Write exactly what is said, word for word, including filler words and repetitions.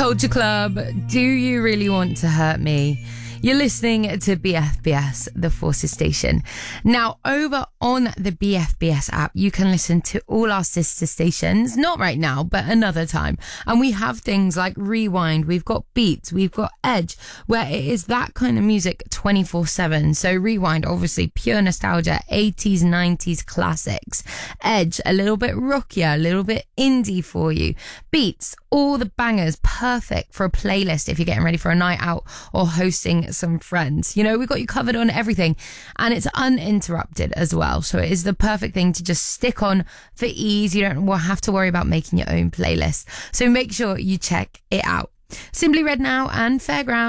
Culture Club, Do You Really Want to Hurt Me? You're listening to B F B S, the Forces Station. Now, over on the B F B S app, you can listen to all our sister stations, not right now, but another time. And we have things like Rewind, we've got Beats, we've got Edge, where it is that kind of music twenty-four seven. So Rewind, obviously, pure nostalgia, eighties, nineties classics. Edge, a little bit rockier, a little bit indie for you. Beats, all the bangers, perfect for a playlist if you're getting ready for a night out or hosting some friends. You know, we've got you covered on everything, and it's uninterrupted as well. So it is the perfect thing to just stick on for ease. You don't have to worry about making your own playlist. So make sure you check it out. Simply Red now and Fairground.